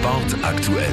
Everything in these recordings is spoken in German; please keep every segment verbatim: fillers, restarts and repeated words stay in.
Sport aktuell.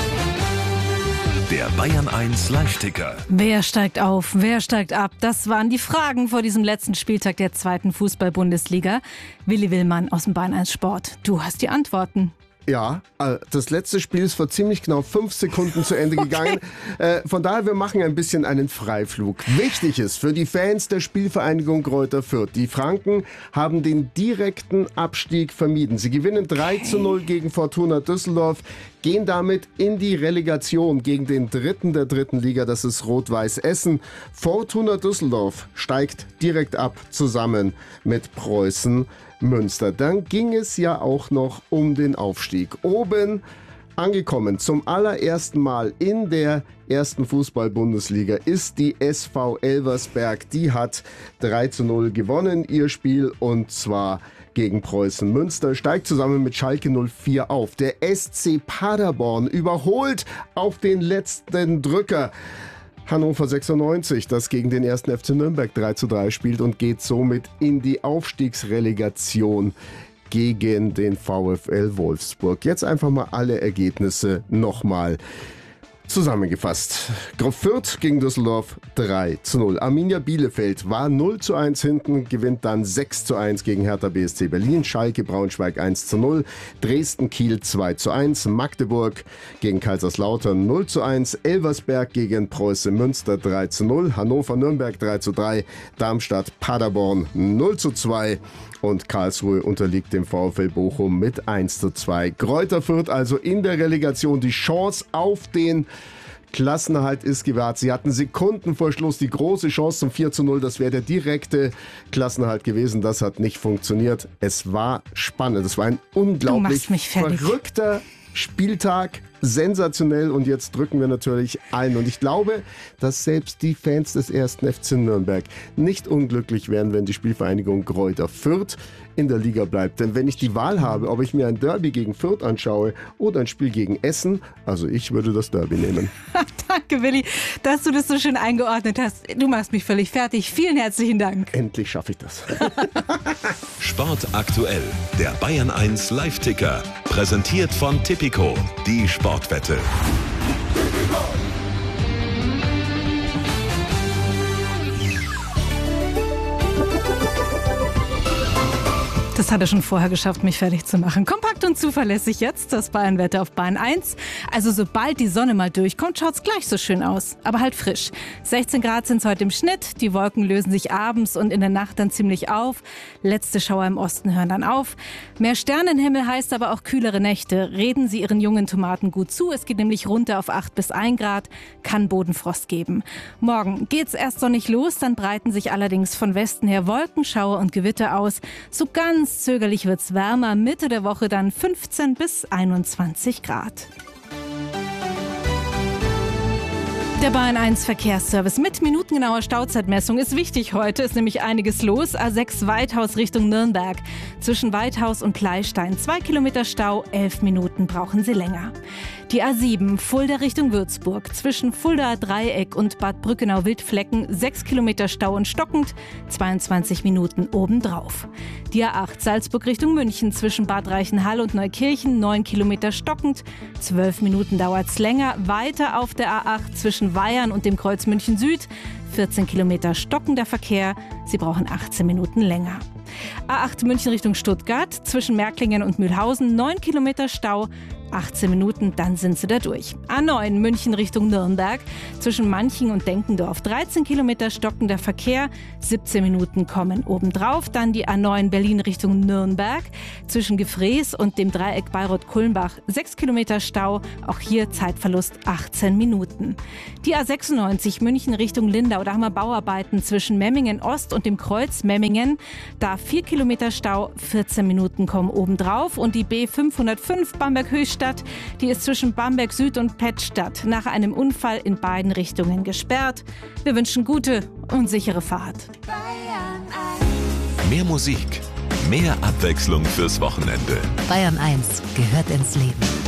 Der Bayern eins Live-Ticker. Wer steigt auf, wer steigt ab? Das waren die Fragen vor diesem letzten Spieltag der zweiten Fußball-Bundesliga. Willi Willmann aus dem Bayern eins Sport. Du hast die Antworten. Ja, das letzte Spiel ist vor ziemlich genau fünf Sekunden zu Ende gegangen. Okay. Von daher, wir machen ein bisschen einen Freiflug. Wichtig ist für die Fans der Spielvereinigung Greuther Fürth: Die Franken haben den direkten Abstieg vermieden. Sie gewinnen drei zu null gegen Fortuna Düsseldorf, gehen damit in die Relegation gegen den Dritten der dritten Liga, das ist Rot-Weiß Essen. Fortuna Düsseldorf steigt direkt ab, zusammen mit Preußen Münster. Dann ging es ja auch noch um den Aufstieg. Oben angekommen, zum allerersten Mal in der ersten Fußball-Bundesliga, ist die S V Elversberg. Die hat drei zu null gewonnen, ihr Spiel, und zwar gegen Preußen Münster, steigt zusammen mit Schalke null vier auf. Der S C Paderborn überholt auf den letzten Drücker Hannover sechsundneunzig, das gegen den ersten F C Nürnberg drei zu drei spielt und geht somit in die Aufstiegsrelegation gegen den VfL Wolfsburg. Jetzt einfach mal alle Ergebnisse nochmal zusammengefasst. Fürth gegen Düsseldorf drei zu null. Arminia Bielefeld war null zu eins hinten, gewinnt dann sechs zu eins gegen Hertha B S C Berlin. Schalke Braunschweig eins zu null. Dresden Kiel zwei zu eins. Magdeburg gegen Kaiserslautern null zu eins. Elversberg gegen Preußen Münster drei zu null. Hannover Nürnberg drei zu drei. Darmstadt Paderborn null zu zwei. Und Karlsruhe unterliegt dem VfL Bochum mit eins zu zwei. Greuther Fürth also in der Relegation. Die Chance auf den Klassenerhalt ist gewahrt. Sie hatten Sekunden vor Schluss die große Chance zum vier zu null. Das wäre der direkte Klassenerhalt gewesen. Das hat nicht funktioniert. Es war spannend. Es war ein unglaublich verrückter Spieltag. Sensationell, und jetzt drücken wir natürlich ein. Und ich glaube, dass selbst die Fans des ersten F C Nürnberg nicht unglücklich wären, wenn die Spielvereinigung Greuther Fürth in der Liga bleibt. Denn wenn ich die Wahl habe, ob ich mir ein Derby gegen Fürth anschaue oder ein Spiel gegen Essen, also ich würde das Derby nehmen. Danke, Willi, dass du das so schön eingeordnet hast. Du machst mich völlig fertig. Vielen herzlichen Dank. Endlich schaffe ich das. Sport aktuell, der Bayern eins Live-Ticker. Präsentiert von Tipico, die Sportwette. Das hat er schon vorher geschafft, mich fertig zu machen. Kompakt und zuverlässig jetzt, das Bayern-Wetter auf Bayern eins. Also sobald die Sonne mal durchkommt, schaut's gleich so schön aus. Aber halt frisch. sechzehn Grad sind's heute im Schnitt. Die Wolken lösen sich abends und in der Nacht dann ziemlich auf. Letzte Schauer im Osten hören dann auf. Mehr Sternenhimmel heißt aber auch kühlere Nächte. Reden Sie Ihren jungen Tomaten gut zu. Es geht nämlich runter auf acht bis ein Grad. Kann Bodenfrost geben. Morgen geht's erst sonnig los, dann breiten sich allerdings von Westen her Wolkenschauer und Gewitter aus. So ganz zögerlich wird's wärmer, Mitte der Woche dann fünfzehn bis einundzwanzig Grad. Der Bayern eins Verkehrsservice mit minutengenauer Stauzeitmessung ist wichtig heute, ist nämlich einiges los. A sechs Weithaus Richtung Nürnberg. Zwischen Weithaus und Pleistein zwei Kilometer Stau, elf Minuten brauchen Sie länger. Die A sieben Fulda Richtung Würzburg. Zwischen Fulda Dreieck und Bad Brückenau-Wildflecken sechs Kilometer Stau und stockend, zweiundzwanzig Minuten obendrauf. Die A acht Salzburg Richtung München. Zwischen Bad Reichenhall und Neukirchen neun Kilometer stockend, zwölf Minuten dauert's länger. Weiter auf der A acht zwischen Weyern und dem Kreuz München Süd. vierzehn Kilometer stockender Verkehr. Sie brauchen achtzehn Minuten länger. A acht München Richtung Stuttgart. Zwischen Märklingen und Mühlhausen neun Kilometer Stau. achtzehn Minuten, dann sind sie da durch. A neun München Richtung Nürnberg. Zwischen Manching und Denkendorf dreizehn Kilometer stockender Verkehr. siebzehn Minuten kommen obendrauf. Dann die A neun Berlin Richtung Nürnberg. Zwischen Gefrees und dem Dreieck Bayreuth-Kulmbach sechs Kilometer Stau. Auch hier Zeitverlust achtzehn Minuten. Die A sechsundneunzig München Richtung Lindau. Da haben wir Bauarbeiten zwischen Memmingen Ost und dem Kreuz Memmingen. Da vier Kilometer Stau, vierzehn Minuten kommen obendrauf. Und die B fünfhundertfünf Bamberg-Höchstadt, die ist zwischen Bamberg Süd und Pettstadt nach einem Unfall in beiden Richtungen gesperrt. Wir wünschen gute und sichere Fahrt. Mehr Musik, mehr Abwechslung fürs Wochenende. Bayern eins gehört ins Leben.